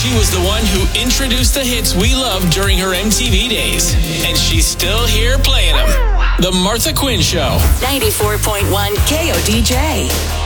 She was the one who introduced the hits we loved during her MTV days. And she's still here playing them. The Martha Quinn Show. 94.1 KODJ.